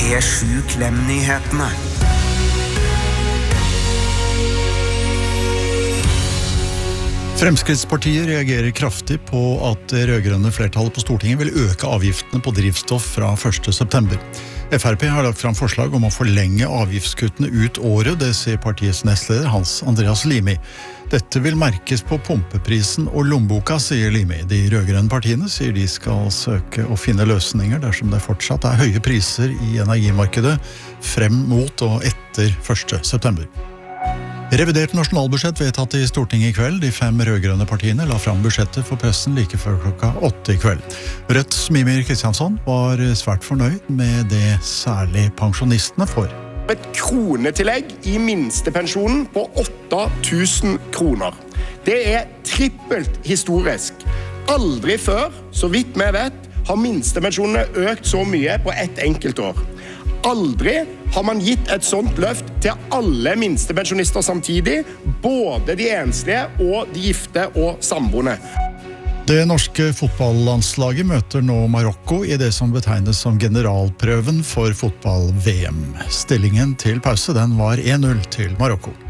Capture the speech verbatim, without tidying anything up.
P sju Klem-nyhetene. Fremskrittspartiet reagerer kraftig på at det rødgrønne flertallet på Stortinget vil øke avgiftene på drivstoff fra første september. F R P har lagt fram forslag om å forlenge avgiftskuttene ut året, det sier partiets nestleder Hans Andreas Limi. Dette vil merkes på pumpeprisen og lommeboka, sier Limi. De rødgrønne partiene sier de skal søke å finne løsninger dersom det fortsatt er høye priser i energimarkedet frem mot og etter første september. Revidert nasjonalbudsjett vedtatt i Stortinget i kveld. De fem rødgrønne partiene la fram budsjettet for pressen like før klokka åtte i kveld. Rødts Mímir Kristjánsson var svært fornøyd med det særlig pensjonistene får. Et kronetillegg i minstepensjonen på åtte tusen kroner. Det er trippelt historisk. Aldri før, så vidt vi vet, har minstepensjonene økt så mye på ett enkelt år. Aldri har man gitt et sånt løft til alle minstepensjonister samtidig, både de enslige og de gifte og samboende. Det norske fotballandslaget møter nå Marokko i det som betegnes som generalprøven for fotball-V M. Stillingen til pause den var én null til Marokko.